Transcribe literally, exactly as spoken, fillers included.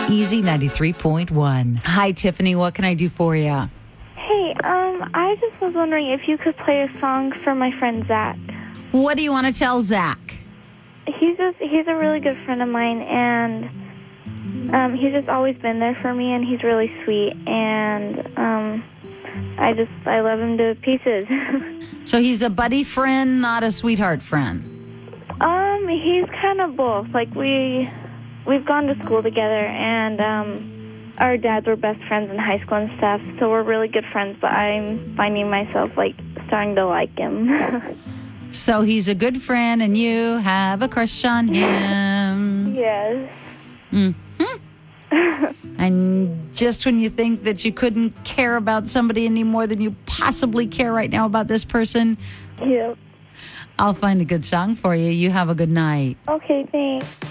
Easy ninety-three point one. Hi, Tiffany. What can I do for you? Hey, um, I just was wondering if you could play a song for my friend Zach. What do you want to tell Zach? He's just, he's a really good friend of mine, and um, he's just always been there for me, and he's really sweet, and um, I just, I love him to pieces. So he's a buddy friend, not a sweetheart friend? Um, he's kind of both. Like, we, we've gone to school together, and um, our dads were best friends in high school and stuff, so we're really good friends, but I'm finding myself, like, starting to like him. So he's a good friend, and you have a crush on him. Yes. Mm-hmm. And just when you think that you couldn't care about somebody any more than you possibly care right now about this person, Yep. I'll find a good song for you. You have a good night. Okay, thanks.